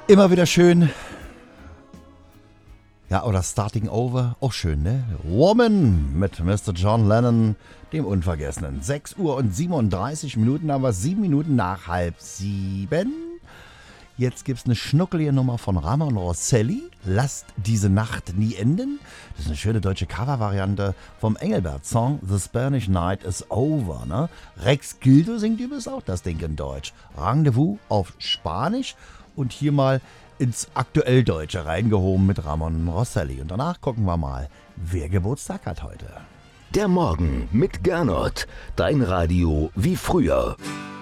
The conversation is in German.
Immer wieder schön. Ja, oder Starting Over, auch schön, ne? Woman mit Mr. John Lennon, dem Unvergessenen. 6 Uhr und 37 Minuten, aber 7 Minuten nach 6:30. Jetzt gibt's eine schnuckelige Nummer von Ramon Rosselli. Lasst diese Nacht nie enden. Das ist eine schöne deutsche Covervariante vom Engelbert-Song The Spanish Night is Over, ne? Rex Gildo singt übrigens auch das Ding in Deutsch. Rendezvous auf Spanisch und hier mal ins aktuell Deutsche reingehoben mit Ramon Rosselli. Und danach gucken wir mal, wer Geburtstag hat heute. Der Morgen mit Gernot. Dein Radio wie früher.